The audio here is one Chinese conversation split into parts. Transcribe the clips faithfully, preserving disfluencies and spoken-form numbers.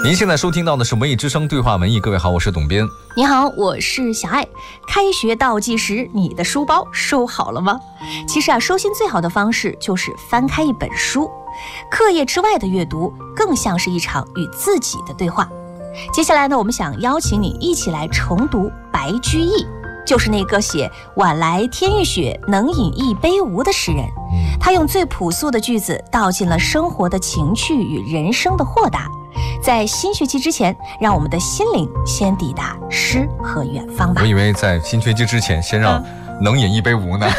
您现在收听到的是文艺之声对话文艺，各位好，我是董编。 你好，我是小爱。开学倒计时，你的书包收好了吗？其实啊，收心最好的方式就是翻开一本书。课业之外的阅读，更像是一场与自己的对话。接下来呢，我们想邀请你一起来重读白居易，就是那个写晚来天欲雪，能饮一杯无的诗人。他用最朴素的句子道尽了生活的情趣与人生的豁达。在新学期之前，让我们的心灵先抵达诗和远方吧。 我以为在新学期之前先让能饮一杯无呢。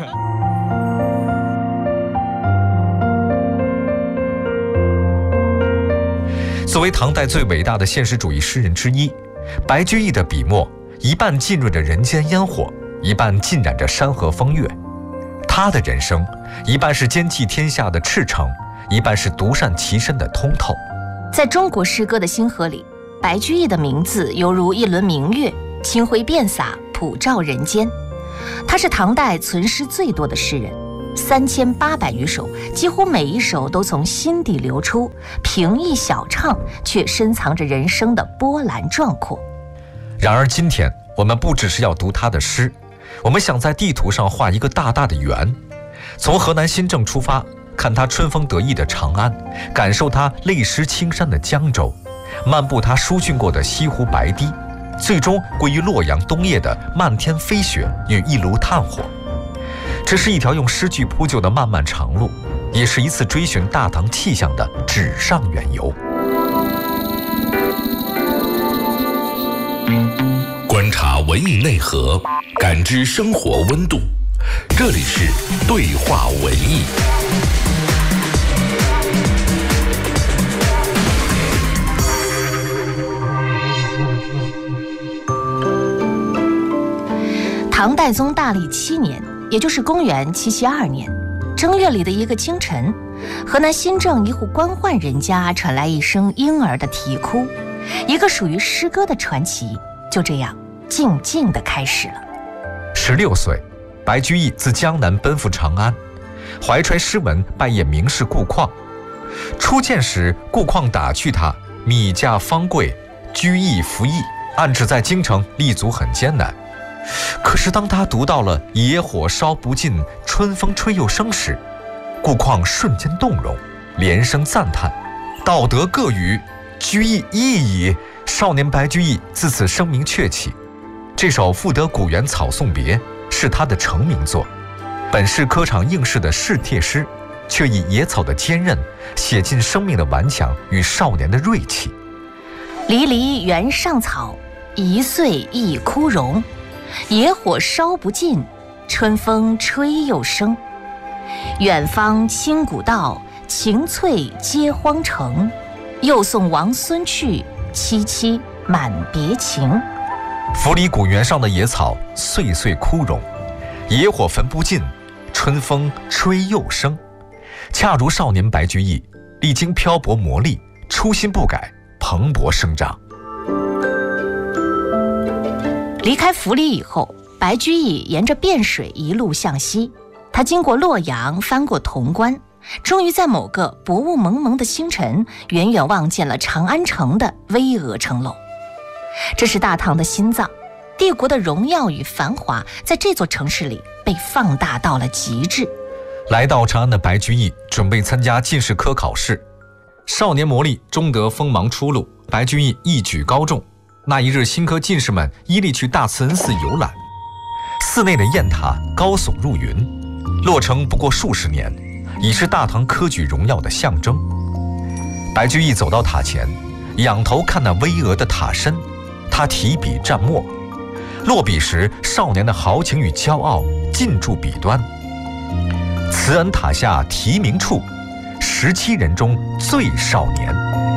作为唐代最伟大的现实主义诗人之一，白居易的笔墨一半浸润着人间烟火，一半浸染着山河风月。他的人生一半是兼济天下的赤诚，一半是独善其身的通透。 在中国诗歌的星河里，白居易的名字犹如一轮明月，清辉遍洒，普照人间。他是唐代存诗最多的诗人，三千八百余首，几乎每一首都从心底流出，平易小畅，却深藏着人生的波澜壮阔。 然而今天我们不只是要读他的诗，我们想在地图上画一个大大的圆，从河南新郑出发，看他春风得意的长安，感受他泪湿青山的江州，漫步他疏浚过的西湖白堤，最终归于洛阳冬夜的漫天飞雪与一炉炭火。这是一条用诗句铺就的漫漫长路，也是一次追寻大唐气象的纸上远游。 观察文艺内核，感知生活温度，这里是对话文艺。 唐代宗大历七年，也就是公元七七二年，正月里的一个清晨，河南新郑一户官宦人家传来一声婴儿的啼哭，一个属于诗歌的传奇就这样静静地开始了。 十六岁，白居易自江南奔赴长安，怀揣诗文拜谒名士顾况。初见时，顾况打趣他米价方贵，居易服役，暗指在京城立足很艰难。可是当他读到了野火烧不尽，春风吹又生时，顾况瞬间动容，连声赞叹，道德各语，居易异矣。少年白居易自此声名鹊起。这首《赋得古原草送别》是他的成名作，本是科场应试的试帖诗，却以野草的坚韧写尽生命的顽强与少年的锐气。 离离原上草，一岁一枯荣。野火烧不尽，春风吹又生。远方清古道，晴翠接荒城。又送王孙去，萋萋满别情。 府里古原上的野草岁岁枯荣，野火焚不尽，春风吹又生。恰如少年白居易历经漂泊磨砺，初心不改，蓬勃生长。 离开府里以后，白居易沿着汴水一路向西，他经过洛阳，翻过潼关，终于在某个薄雾蒙蒙的清晨，远远望见了长安城的巍峨城楼。这是大唐的心脏，帝国的荣耀与繁华在这座城市里被放大到了极致。 来到长安的白居易准备参加进士科考试，少年磨砺，终得锋芒初露，白居易一举高中。那一日，新科进士们依例去大慈恩寺游览，寺内的雁塔高耸入云，落成不过数十年，已是大唐科举荣耀的象征。白居易走到塔前，仰头看那巍峨的塔身，他提笔蘸墨，落笔时少年的豪情与骄傲尽驻笔端。慈恩塔下题名处，十七人中最少年。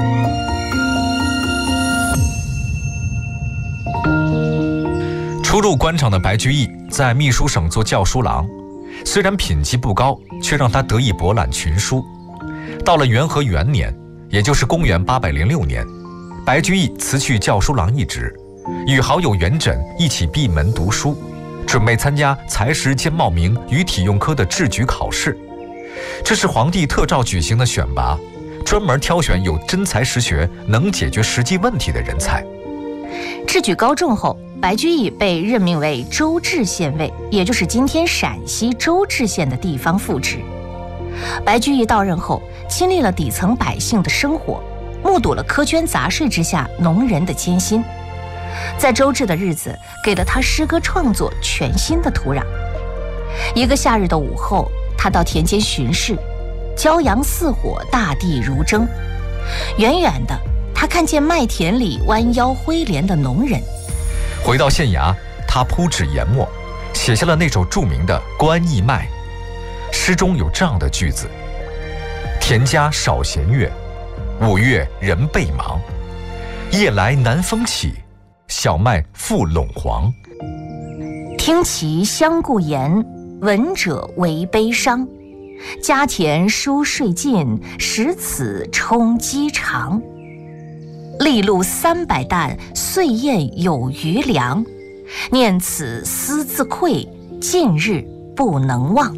初入官场的白居易在秘书省做校书郎，虽然品级不高，却让他得以博览群书。到了元和元年，也就是公元八百零六年，白居易辞去校书郎一职，与好友元稹一起闭门读书，准备参加才识兼茂名与体用科的制举考试。这是皇帝特诏举行的选拔， 专门挑选有真才实学、能解决实际问题的人才。 智举高中后，白居易被任命为周至县尉，也就是今天陕西周至县的地方副职。白居易到任后，亲历了底层百姓的生活，目睹了苛捐杂税之下农人的艰辛，在周至的日子给了他诗歌创作全新的土壤。一个夏日的午后，他到田间巡视，骄阳似火，大地如蒸。远远的，他看见麦田里弯腰挥镰的农人。 回到县衙，他铺纸研墨，写下了那首著名的《关义麦》。诗中有这样的句子：田家少闲月，五月人备忙。夜来南风起，小麦复陇黄。 听其相顾言，闻者为悲伤。家田疏税尽，使此充饥肠。粒露三百担，岁晏有余粮。念此思自愧，近日不能忘。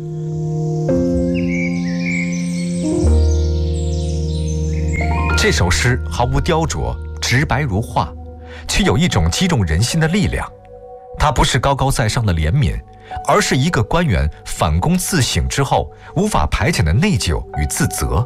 这首诗毫无雕琢，直白如画，却有一种击中人心的力量。它不是高高在上的怜悯，而是一个官员反躬自省之后无法排遣的内疚与自责。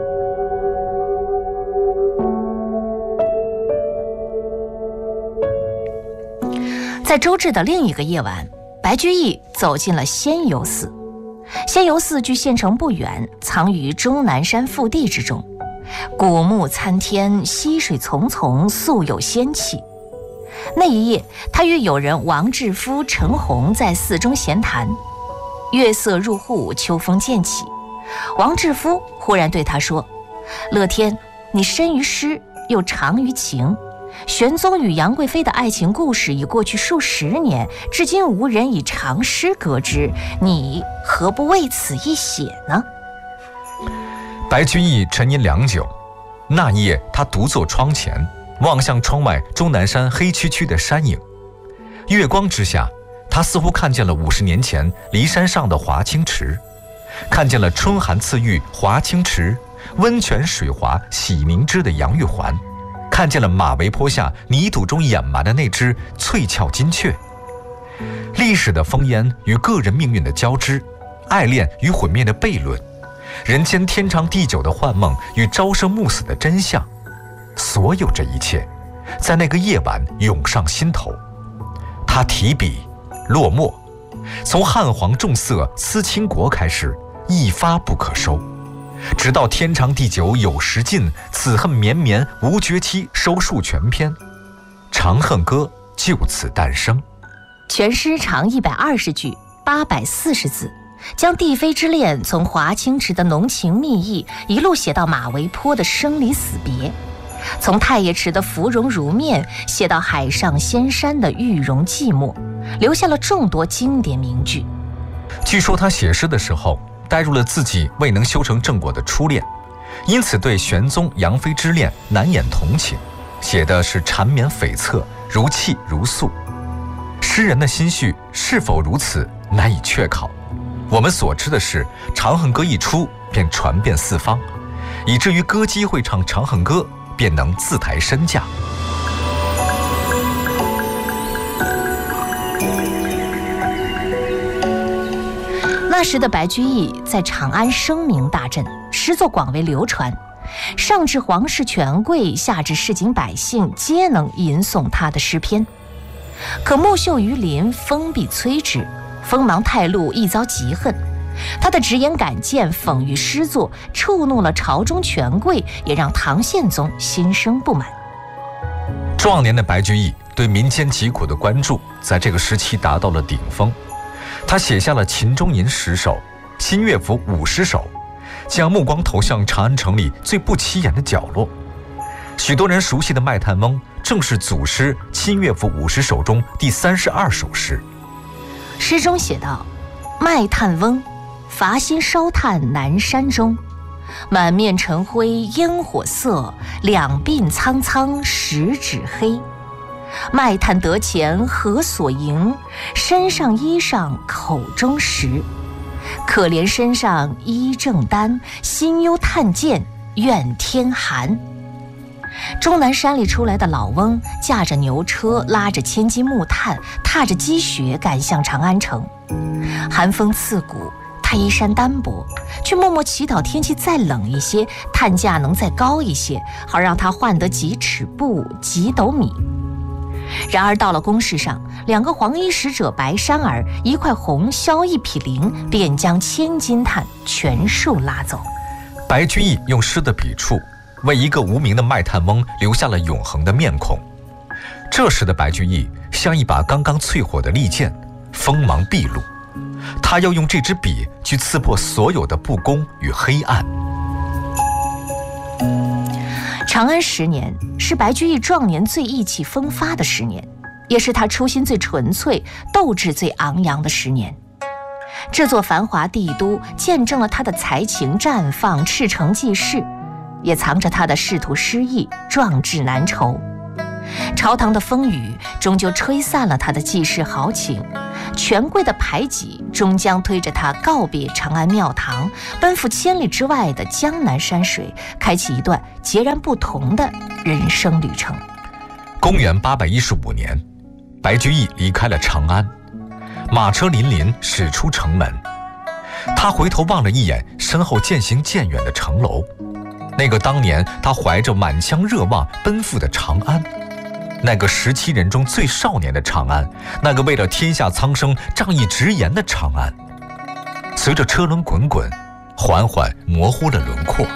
在周至的另一个夜晚，白居易走进了仙游寺。仙游寺距县城不远，藏于终南山腹地之中，古木参天，溪水淙淙，素有仙气。那一夜，他与友人王志夫、陈洪在寺中闲谈。月色入户，秋风渐起。王志夫忽然对他说：“乐天，你深于诗，又长于情。玄宗与杨贵妃的爱情故事已过去数十年，至今无人以长诗歌之，你何不为此一写呢？” 白居易沉吟良久，那夜他独坐窗前，望向窗外终南山黑黢黢的山影。月光之下，他似乎看见了五十年前骊山上的华清池，看见了春寒赐浴华清池，温泉水滑洗凝脂的杨玉环，看见了马嵬坡下泥土中掩埋的那只翠翘金雀。历史的烽烟与个人命运的交织，爱恋与毁灭的悖论，人间天长地久的幻梦与朝生暮死的真相，所有这一切在那个夜晚涌上心头。他提笔落墨，从汉皇重色思倾国开始，一发不可收，直到天长地久有时尽，此恨绵绵无绝期收束全篇，《长恨歌》就此诞生。 全诗长一百二十句，八百四十字，将帝妃之恋从华清池的浓情蜜意一路写到马嵬坡的生离死别，从太液池的芙蓉如面写到海上仙山的玉容寂寞，留下了众多经典名句。 据说他写诗的时候带入了自己未能修成正果的初恋，因此对玄宗杨妃之恋难掩同情，写的是缠绵悱恻，如泣如诉。诗人的心绪是否如此，难以确考。我们所知的是，《长恨歌》一出便传遍四方，以至于歌姬会唱《长恨歌》便能自抬身价。 那时的白居易在长安声名大振，诗作广为流传，上至皇室权贵，下至市井百姓，皆能吟诵他的诗篇。可木秀于林，风必摧之，锋芒太露，亦遭嫉恨。他的直言敢谏，讽喻诗作，触怒了朝中权贵，也让唐宪宗心生不满。 壮年的白居易对民间疾苦的关注，在这个时期达到了顶峰。他写下了《秦中吟》十首，《新乐府》五十首，将目光投向长安城里最不起眼的角落。许多人熟悉的《卖炭翁》正是祖师《新乐府》五十首中第三十二首诗。 诗中写道：“卖炭翁，伐薪烧炭南山中，满面尘灰烟火色，两鬓苍苍十指黑。卖炭得钱何所营？身上衣裳口中食。可怜身上衣正单，心忧炭贱怨天寒。终南山里出来的老翁驾着牛车，拉着千斤木炭，踏着积雪赶向长安城。寒风刺骨，他衣衫单薄，却默默祈祷天气再冷一些，炭价能再高一些，好让他换得几尺布、几斗米。然而到了宫事上，两个黄衣使者白衫儿，一块红绡一匹绫，便将千斤炭全数拉走。 白居易用诗的笔触，为一个无名的卖炭翁留下了永恒的面孔。这时的白居易像一把刚刚淬火的利剑，锋芒毕露。他要用这支笔去刺破所有的不公与黑暗。 长安十年是白居易壮年最意气风发的十年，也是他初心最纯粹、斗志最昂扬的十年。这座繁华帝都见证了他的才情绽放、赤诚济世，也藏着他的仕途失意、壮志难酬。朝堂的风雨终究吹散了他的济世豪情，权贵的排挤终将推着他告别长安庙堂，奔赴千里之外的江南山水，开启一段截然不同的人生旅程。 公元八百一十五年，白居易离开了长安，马车辚辚驶出城门。他回头望了一眼身后渐行渐远的城楼，那个当年他怀着满腔热望奔赴的长安，那个十七人中最少年的长安，那个为了天下苍生仗义直言的长安，随着车轮滚滚，缓缓模糊了轮廓。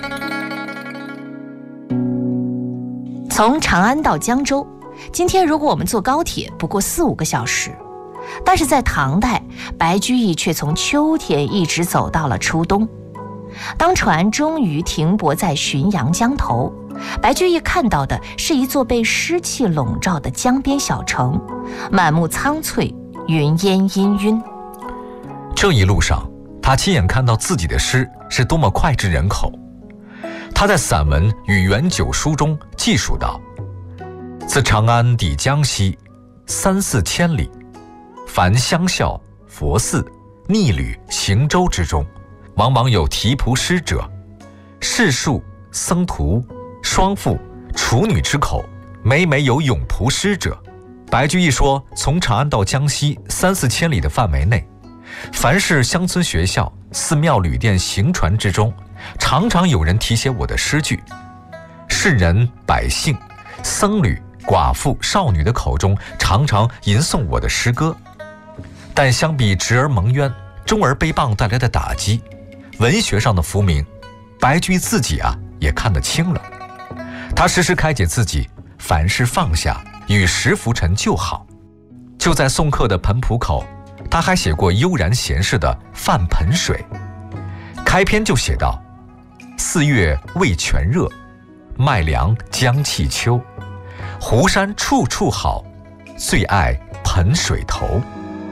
从长安到江州，今天如果我们坐高铁，不过四五个小时。但是在唐代，白居易却从秋天一直走到了初冬。当船终于停泊在浔阳江头，白居易看到的是一座被湿气笼罩的江边小城，满目苍翠，云烟氤氲。 这一路上，他亲眼看到自己的诗是多么脍炙人口。他在散文《与元九书》中记述道：自长安抵江西，三四千里，凡乡校、佛寺、逆旅、行舟之中，往往有提仆诗者，士庶、僧徒、双妇、处女之口，每每有咏仆诗者。白居易说，从长安到江西三四千里的范围内，凡是乡村学校、寺庙旅店、行船之中，常常有人题写我的诗句。士人、百姓、僧侣、寡妇、少女的口中，常常吟诵我的诗歌。但相比直而蒙冤、中而卑谤带来的打击，文学上的浮名，白居易自己啊也看得清了。他时时开解自己，凡事放下，与时浮沉就好。就在送客的盆浦口，他还写过悠然闲适的泛盆水。开篇就写道：四月味全热，麦凉将气秋，湖山处处好，最爱盆水头。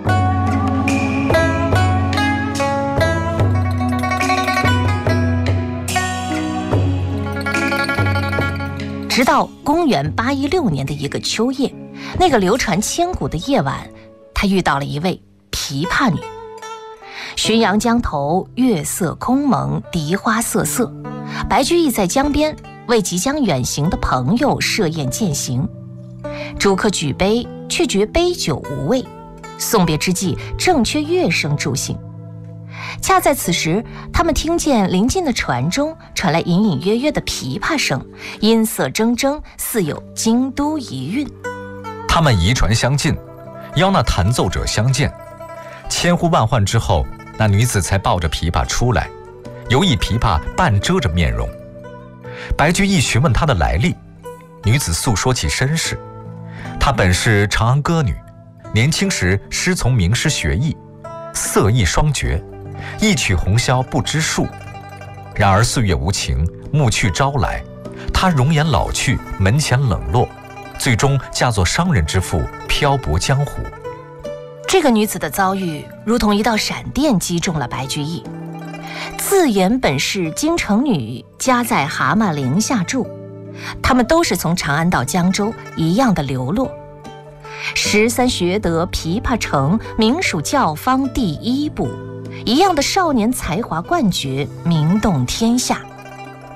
直到公元八一六年的一个秋夜，那个流传千古的夜晚，他遇到了一位琵琶女。浔阳江头，月色空蒙，荻花瑟瑟。白居易在江边为即将远行的朋友设宴饯行，主客举杯，却觉杯酒无味。送别之际，正缺乐声助兴。恰在此时，他们听见临近的船中传来隐隐约约的琵琶声，音色铮铮，似有京都遗韵。 他们移船相近，邀那弹奏者相见。千呼万唤之后，那女子才抱着琵琶出来，犹以琵琶半遮着面容。白居易询问她的来历，女子诉说起身世。她本是长安歌女，年轻时师从名师学艺，色艺双绝，一曲红绡不知数。然而岁月无情，暮去朝来，她容颜老去，门前冷落，最终嫁作商人之妇，漂泊江湖。 这个女子的遭遇如同一道闪电，击中了白居易。自言本是京城女，家在蛤蟆陵下住。他们都是从长安到江州一样的流落。十三学得琵琶成，名属教坊第一部。一样的少年才华冠绝，名动天下。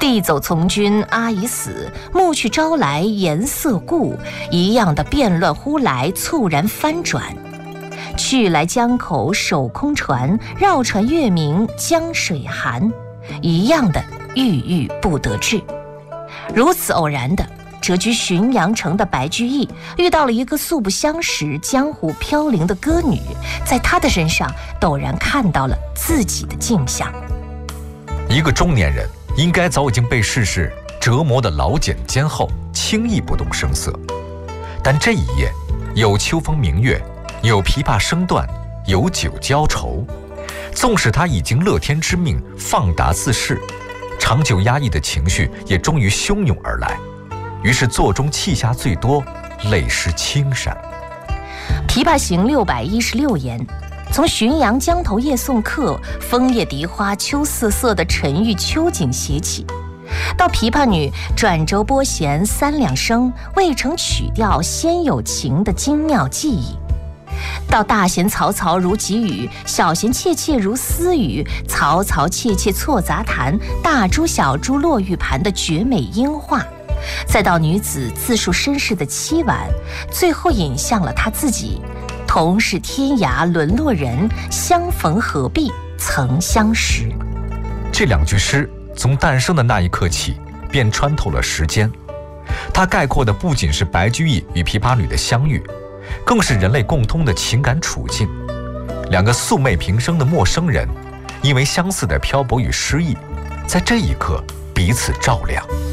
弟走从军，阿姨死，暮去朝来，颜色故，一样的变乱忽来，猝然翻转。去来江口守空船，绕船月明江水寒，一样的郁郁不得志。如此偶然的，谪居浔阳城的白居易遇到了一个素不相识、江湖飘零的歌女，在她的身上陡然看到了自己的镜像。 一个中年人应该早已经被世事折磨的老茧坚厚，轻易不动声色。但这一夜，有秋风明月，有琵琶声断，有酒浇愁。纵使他已经乐天知命，放达自适，长久压抑的情绪也终于汹涌而来。于是座中泣下最多，泪湿青衫。 《琵琶行》六百一十六言，从浔阳江头夜送客，枫叶荻花秋瑟瑟的沉郁秋景写起，到琵琶女转轴拨弦三两声，未成曲调先有情的精妙技艺，到大弦嘈嘈如急雨，小弦切切如私语，嘈嘈切切错杂弹，大珠小珠落玉盘的绝美音画，再到女子自述身世的凄婉，最后引向了她自己，同是天涯沦落人，相逢何必曾相识。 这两句诗从诞生的那一刻起，便穿透了时间。它概括的不仅是白居易与琵琶女的相遇，更是人类共通的情感处境。两个素昧平生的陌生人，因为相似的漂泊与失意，在这一刻彼此照亮。